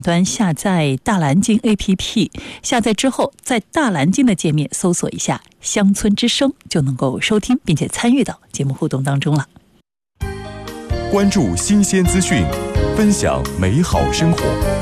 端下载大蓝鲸 APP， 下载之后在大蓝鲸的界面搜索一下乡村之声，就能够收听并且参与到节目互动当中了。 关注新鲜资讯，分享美好生活。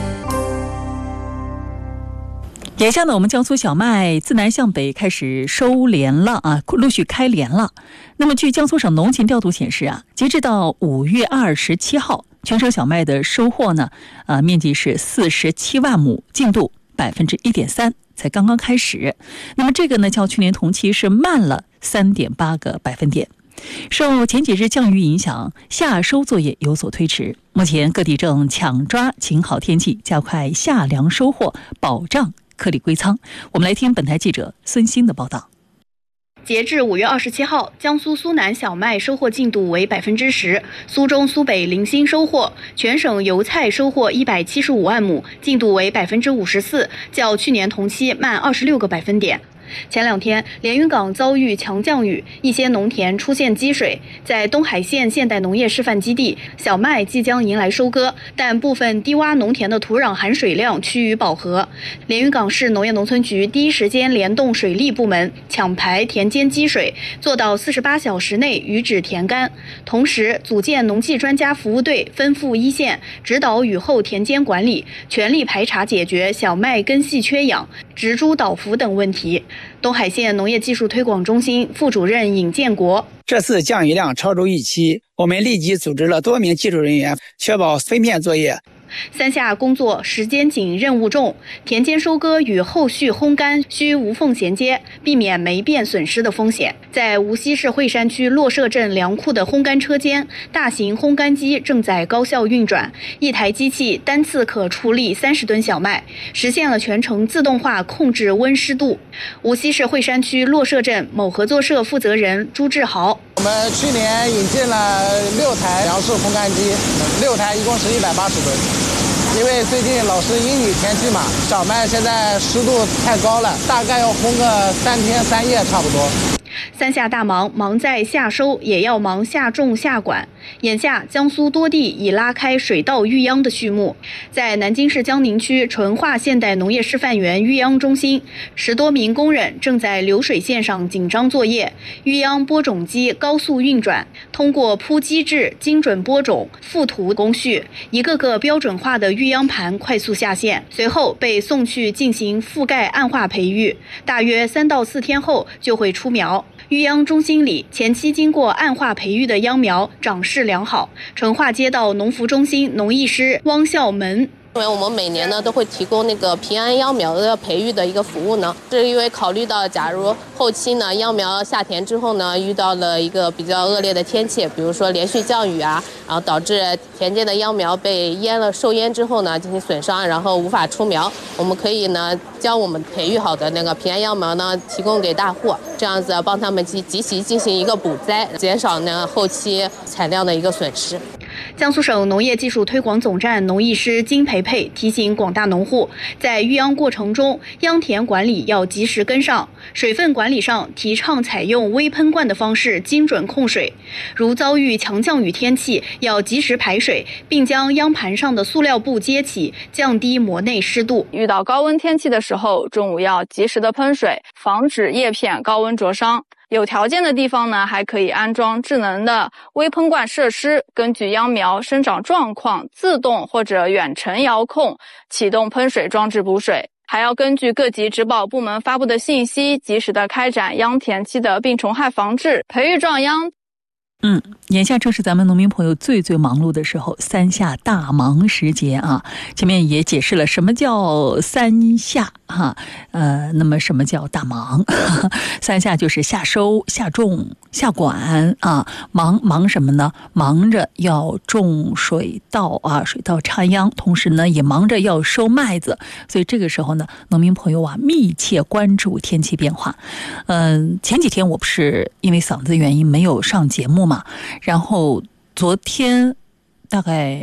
眼下呢，我们江苏小麦自南向北开始收连了啊，陆续开连了。那么据江苏省农情调度显示啊，截至到5月27号，全省小麦的收获呢，面积是47万亩，进度1.3%，才刚刚开始。那么这个呢，较去年同期是慢了3.8个百分点。受前几日降雨影响，夏收作业有所推迟。目前各地正抢抓晴好天气，加快夏粮收获，保障颗粒归仓。我们来听本台记者孙鑫的报道。 截至5月27号，江苏苏南小麦收获进度为10%，苏中、苏北零星收获。全省油菜收获175万亩，进度为54%，较去年同期慢26个百分点。前2天，连云港遭遇强降雨，一些农田出现积水。在东海县现代农业示范基地，小麦即将迎来收割，但部分低洼农田的土壤含水量趋于饱和。连云港市农业农村局第一时间联动水利部门，抢排田间积水，做到48小时内予止田干。同时，组建农技专家服务队，分赴一线，指导雨后田间管理，全力排查解决小麦根系缺氧、植株倒伏等问题。东海县农业技术推广中心副主任尹建国： 这次降雨量超出预期，我们立即组织了多名技术人员，确保分片作业。 三下工作时间紧、任务重，田间收割与后续烘干需无缝衔接，避免霉变损失的风险。在无锡市惠山区洛社镇粮库的烘干车间，大型烘干机正在高效运转，一台机器单次可处理30吨小麦，实现了全程自动化控制温湿度。无锡市惠山区洛社镇某合作社负责人朱志豪： 我们去年引进了6台粮食烘干机，6台一共是180吨。因为最近老是阴雨天气嘛，小麦现在湿度太高了，大概要烘个3天3夜差不多。 三下大忙，忙在夏收，也要忙夏种夏管。眼下，江苏多地已拉开水稻育秧的序幕。在南京市江宁区淳化现代农业示范园育秧中心，10多名工人正在流水线上紧张作业。育秧播种机高速运转，通过铺机制、精准播种、覆涂工序，一个个标准化的育秧盘快速下线，随后被送去进行覆盖暗化培育。大约3到4天后就会出苗。育秧中心里，前期经过暗化培育的秧苗长势良好。淳化街道农服中心农艺师汪孝门： 因为我们每年呢都会提供那个平安秧苗的培育的一个服务呢，是因为考虑到假如后期呢秧苗下田之后呢遇到了一个比较恶劣的天气，比如说连续降雨啊，然后导致田间的秧苗被受淹之后呢进行损伤，然后无法出苗，我们可以呢将我们培育好的那个平安秧苗呢提供给大户，这样子帮他们及其进行一个补栽，减少呢后期产量的一个损失。 江苏省农业技术推广总站农艺师金培培提醒广大农户，在育秧过程中，秧田管理要及时跟上。水分管理上，提倡采用微喷灌的方式精准控水。如遭遇强降雨天气，要及时排水，并将秧盘上的塑料布揭起，降低膜内湿度。 遇到高温天气的时候，中午要及时的喷水，防止叶片高温灼伤。有条件的地方呢，还可以安装智能的微喷灌设施，根据秧苗生长状况，自动或者远程遥控启动喷水装置补水。还要根据各级植保部门发布的信息，及时的开展秧田期的病虫害防治，培育壮秧。 眼下正是咱们农民朋友最忙碌的时候，三夏大忙时节啊。前面也解释了什么叫三夏哈，那么什么叫大忙？三夏就是夏收、夏种、夏管啊。忙什么呢？忙着要种水稻啊，水稻插秧，同时呢也忙着要收麦子。所以这个时候呢，农民朋友啊密切关注天气变化。前几天我不是因为嗓子原因没有上节目嘛，然后昨天大概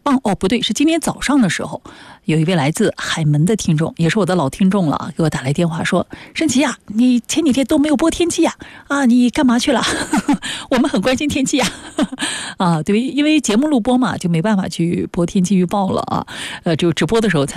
不对，是今天早上的时候，有一位来自海门的听众，也是我的老听众了，给我打来电话说：“申琦啊，你前几天都没有播天气呀，你干嘛去了？我们很关心天气啊，对，因为节目录播嘛，就没办法去播天气预报了啊，就直播的时候才